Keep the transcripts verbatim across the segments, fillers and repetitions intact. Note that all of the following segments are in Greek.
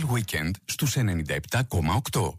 Digital Weekend στους ενενήντα επτά κόμμα οκτώ.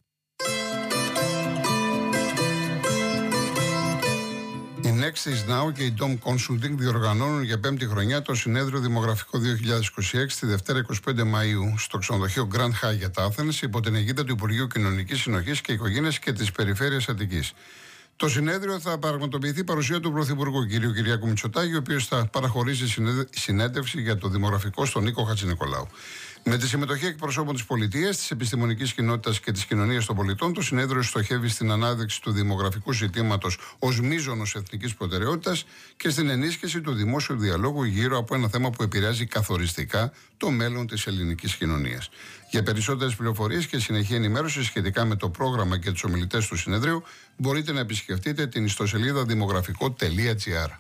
Η Next is Now και η Dom Consulting διοργανώνουν για πέμπτη χρονιά το συνέδριο Δημογραφικό δύο χιλιάδες είκοσι έξι τη Δευτέρα εικοστή πέμπτη Μαΐου στο ξενοδοχείο Grand Hyatt Athens υπό την αιγίδα του Υπουργείου Κοινωνικής Συνοχής και Οικογένειας και της Περιφέρειας Αττικής. Το συνέδριο θα πραγματοποιηθεί παρουσία του Πρωθυπουργού κ. Κυριάκου Μητσοτάκη, ο οποίος θα παραχωρήσει συνέντευξη για το δημογραφικό στον Νίκο Χατζηνικολάου. Με τη συμμετοχή εκπροσώπων της πολιτείας, της επιστημονικής κοινότητας και της κοινωνίας των πολιτών, το συνέδριο στοχεύει στην ανάδειξη του δημογραφικού ζητήματος ως μείζωνος εθνικής προτεραιότητας και στην ενίσχυση του δημόσιου διαλόγου γύρω από ένα θέμα που επηρεάζει καθοριστικά το μέλλον της ελληνικής κοινωνίας. Για περισσότερες πληροφορίες και συνεχή ενημέρωση σχετικά με το πρόγραμμα και τους ομιλητές του συνεδρίου, μπορείτε να επισκεφτείτε την ιστοσελίδα δημογραφικό τελεία τζι άρ.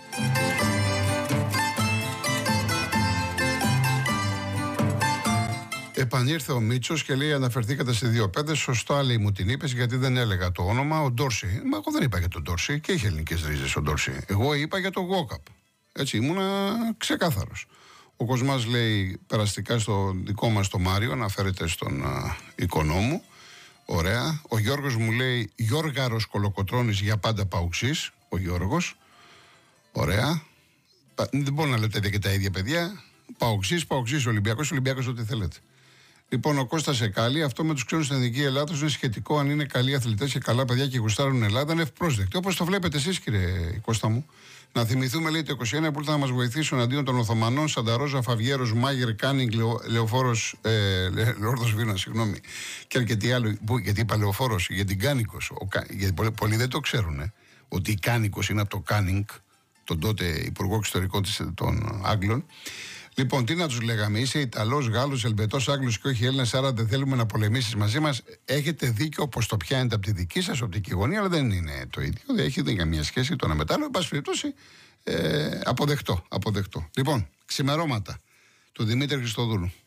Επανήρθε ο Μίτσος και λέει: αναφερθήκατε σε δύο παιδες. Σωστά, λέει, μου την είπες, γιατί δεν έλεγα το όνομα. Ο Ντόρση. Μα εγώ δεν είπα για τον Ντόρση και είχε ελληνικές ρίζες ο Ντόρση. Εγώ είπα για τον Γόκαπ. Έτσι, ήμουνα ξεκάθαρος. Ο Κοσμάς λέει περαστικά στο δικό μας το Μάριο, αναφέρεται στον α, οικονόμου. Ωραία. Ο Γιώργος μου λέει: Γιώργαρος Κολοκοτρώνης για πάντα παουξής. Ο Γιώργος. Ωραία. Δεν μπορώ να λέω τέτοια και τα ίδια παιδιά. Παοξής, Παοξής, Ολυμπιακός, Ολυμπιακός, ό,τι θέλετε. Λοιπόν, ο Κώστας Εκάλη, αυτό με τους ξένους στην Εθνική Ελλάδα είναι σχετικό αν είναι καλοί αθλητές και καλά παιδιά και γουστάρουν Ελλάδα, είναι ευπρόσδεκτο. Όπως το βλέπετε εσείς, κύριε Κώστα μου. Να θυμηθούμε, λέει, το είκοσι ένα που ήρθαν να μας βοηθήσουν αντίον των Οθωμανών, Σανταρόζα, Φαβιέρος, Μάγερ, Κάνινγκ, Λεωφόρος, ε, Λόρδος Βίνα, συγγνώμη, και αρκετοί άλλοι. Που, γιατί είπα Λεωφόρος, για την Κάνικος. Γιατί πολλοί, πολλοί δεν το ξέρουν, ε, ότι η Κάνικος είναι από το Κάνινγκ, τον τότε υπουργό εξωτερικών των Άγγλων. Λοιπόν, τι να τους λέγαμε, είσαι Ιταλός, Γάλλος, Ελβετός, Άγγλος και όχι Έλληνας, άρα δεν θέλουμε να πολεμήσεις μαζί μας. Έχετε δίκιο όπως το πιάνετε από τη δική σας οπτική γωνία, αλλά δεν είναι το ίδιο. Δεν έχει δεν καμία σχέση το ένα με το άλλο. Εν πάση περιπτώσει, ε, αποδεκτό, αποδεκτό. Λοιπόν, ξημερώματα του Δημήτρη Χριστοδούλου.